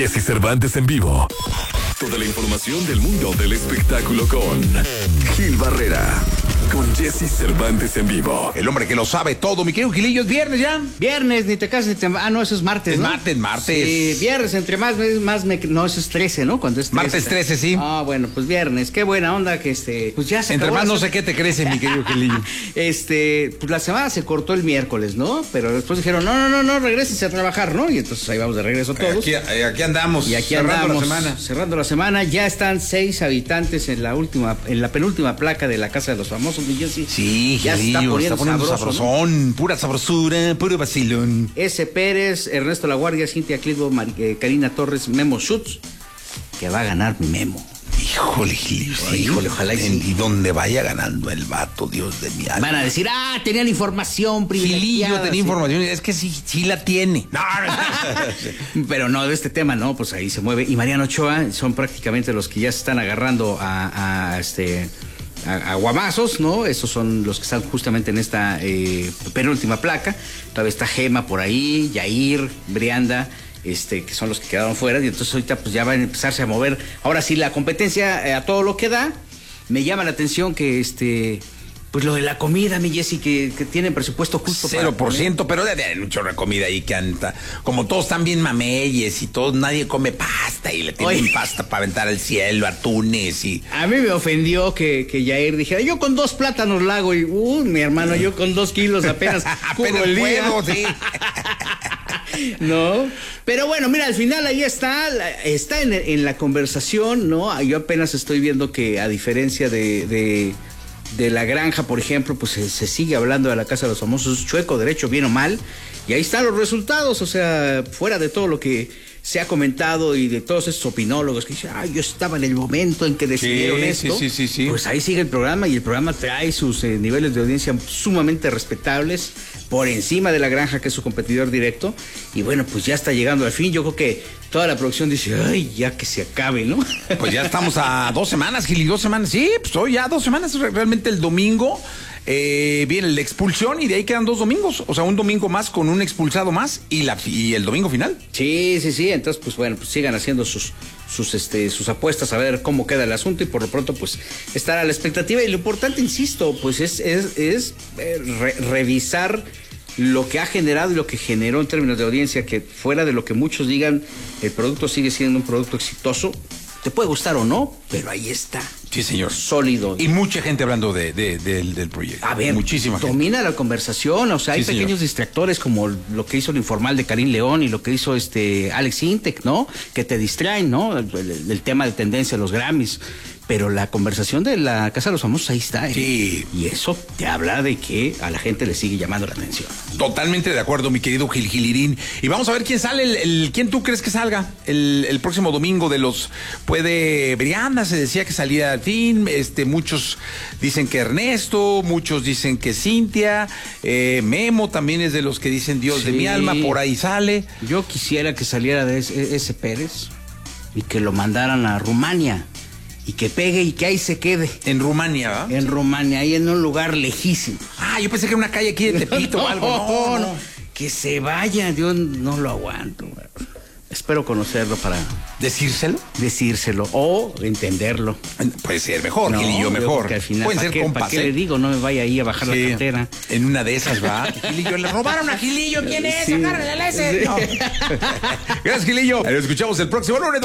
Jesse Cervantes en vivo. Toda la información del mundo del espectáculo con Gil Barrera. Con Jesse Cervantes en vivo. El hombre que lo sabe todo. Mi querido Gilillo, ¿es viernes ya? Viernes, ni te cases ni te... Ah, no, eso es martes, ¿no? Es martes. Sí, viernes, entre más no, eso es 13, ¿no? Cuando es 13. Martes 13, sí. Ah, bueno, pues viernes. Qué buena onda que pues ya se entre acabó más no sé qué te crece, mi querido Gilillo. Pues la semana se cortó el miércoles, ¿no? Pero después dijeron, no, regrésense a trabajar, ¿no? Y entonces ahí vamos de regreso todos. Aquí andamos. Y aquí cerrando andamos, la semana. cerrando la semana. Ya están 6 habitantes en la penúltima placa de la Casa de los Famosos, mi Jesse. Sí, ya Gilillo, está poniendo sabrosón, ¿no? Pura sabrosura, puro vacilón. S. Pérez, Ernesto La Guardia, Cintia Clitbo, Karina Torres, Memo Schutz, que va a ganar Memo. Híjole, Gilillo, sí. Híjole, ojalá y sí. Y donde vaya ganando el vato, Dios de mi alma. Van a decir, tenían información privilegiada. Gilillo tenía información, es que sí la tiene. No. Pero no, de este tema, no, pues ahí se mueve. Y Mariano Ochoa son prácticamente los que ya se están agarrando a guamazos, ¿no? Esos son los que están justamente en esta penúltima placa. Todavía está Gema por ahí, Yair, Brianda, que son los que quedaron fuera. Y entonces ahorita pues ya van a empezarse a mover. Ahora sí, la competencia a todo lo que da. Me llama la atención que pues lo de la comida, mi Jessy, que tienen presupuesto justo 0%, pero hay un chorro de comida ahí que anda. Como todos están bien mameyes y todos, nadie come pasta y le tienen pasta para aventar al cielo, atunes y... A mí me ofendió que Yair dijera, yo con 2 plátanos la hago y, mi hermano, yo con 2 kilos apenas apenas el día. Puedo, sí. No, pero bueno, mira, al final ahí está en la conversación, ¿no? Yo apenas estoy viendo que a diferencia de La Granja, por ejemplo, pues se sigue hablando de la Casa de los Famosos, chueco, derecho, bien o mal, y ahí están los resultados, o sea, fuera de todo lo que se ha comentado y de todos esos opinólogos que dicen, yo estaba en el momento en que decidieron esto, sí. Pues ahí sigue el programa y el programa trae sus niveles de audiencia sumamente respetables, por encima de La Granja, que es su competidor directo, y bueno, pues ya está llegando al fin. Yo creo que toda la producción dice, ya que se acabe, ¿no? Pues ya estamos a 2 semanas, Gili, 2 semanas, sí, pues hoy ya 2 semanas, realmente el domingo viene la expulsión y de ahí quedan 2 domingos, o sea, un domingo más con un expulsado más y el domingo final. Sí, entonces pues bueno, pues sigan haciendo sus apuestas a ver cómo queda el asunto y por lo pronto pues estar a la expectativa y lo importante, insisto, pues es revisar lo que ha generado y lo que generó en términos de audiencia, que fuera de lo que muchos digan, el producto sigue siendo un producto exitoso. Te puede gustar o no, pero ahí está. Sí, señor. Sólido. Y mucha gente hablando del proyecto. A ver, muchísima gente. Domina la conversación, o sea, hay pequeños distractores como lo que hizo el informal de Karim León y lo que hizo Alex Intec, ¿no? Que te distraen, ¿no? El tema de tendencia de los Grammys. Pero la conversación de la Casa de los Famosos ahí está. Sí. Y eso te habla de que a la gente le sigue llamando la atención. Totalmente de acuerdo, mi querido Gilirín. Y vamos a ver quién sale, quién tú crees que salga el próximo domingo de los... Puede... Brianda se decía que salía al fin, muchos dicen que Ernesto, muchos dicen que Cintia, Memo también es de los que dicen Dios de mi alma, por ahí sale. Yo quisiera que saliera de S. Pérez y que lo mandaran a Rumania. Y que pegue y que ahí se quede. En Rumania, ¿verdad? En Rumania, ahí en un lugar lejísimo. Yo pensé que era una calle aquí de Tepito o algo. No. Que se vaya, yo no lo aguanto. Espero conocerlo para... Decírselo o entenderlo. Puede ser mejor, Gilillo, mejor. Al final, pueden ser compas. ¿Para qué le digo? No me vaya ahí a bajar la cartera. En una de esas va. Gilillo, le robaron a Gilillo. ¿Quién es? Agárrale la S. No. Gracias, Gilillo. Lo escuchamos el próximo lunes.